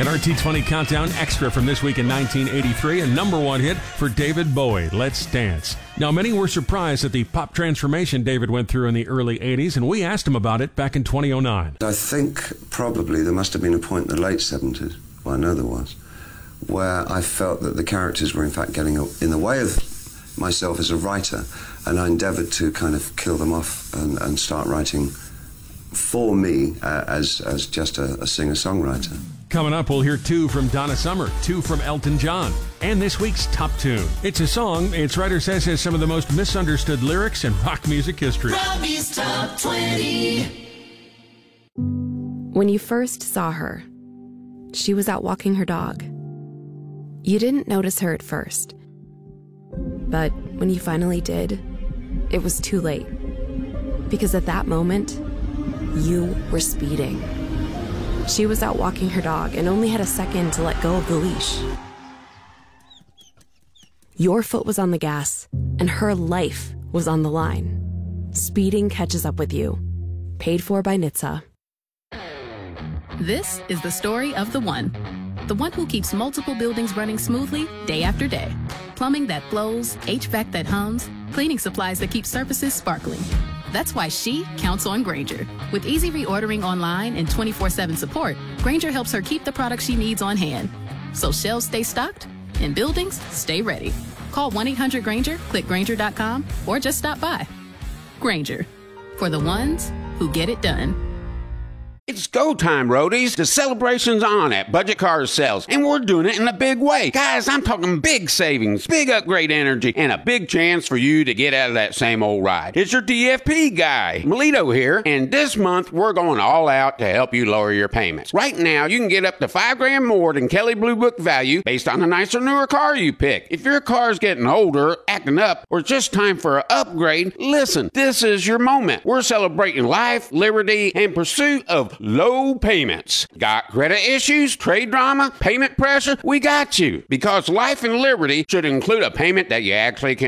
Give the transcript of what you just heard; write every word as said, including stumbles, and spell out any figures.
An R T twenty Countdown Extra from this week in nineteen eighty-three, a number one hit for David Bowie, Let's Dance. Now, many were surprised at the pop transformation David went through in the early eighties, and we asked him about it back in two thousand nine. I think probably there must have been a point in the late seventies, well, I know there was, where I felt that the characters were in fact getting in the way of myself as a writer, and I endeavoured to kind of kill them off and, and start writing for me uh, as, as just a, a singer-songwriter. Coming up, we'll hear two from Donna Summer, two from Elton John, and this week's top tune. It's a song its writer says has some of the most misunderstood lyrics in rock music history. Robbie's Top twenty. When you first saw her, she was out walking her dog. You didn't notice her at first, but when you finally did, it was too late. Because at that moment, you were speeding. She was out walking her dog and only had a second to let go of the leash. Your foot was on the gas, and her life was on the line. Speeding catches up with you. Paid for by N H T S A. This is the story of the one. The one who keeps multiple buildings running smoothly day after day. Plumbing that flows, H V A C that hums, cleaning supplies that keep surfaces sparkling. That's why she counts on Grainger. With easy reordering online and twenty-four seven support, Grainger helps her keep the products she needs on hand. So shelves stay stocked and buildings stay ready. Call one eight hundred Grainger, click Grainger dot com, or just stop by. Grainger, for the ones who get it done. It's go time, roadies. The celebration's on at Budget Car Sales, and we're doing it in a big way. Guys, I'm talking big savings, big upgrade energy, and a big chance for you to get out of that same old ride. It's your D F P guy, Melito here, and this month we're going all out to help you lower your payments. Right now, you can get up to five grand more than Kelley Blue Book value based on the nicer, newer car you pick. If your car's getting older, acting up, or just time for an upgrade, listen, this is your moment. We're celebrating life, liberty, and pursuit of low payments. Got credit issues, trade drama, payment pressure? We got you. Because life and liberty should include a payment that you actually can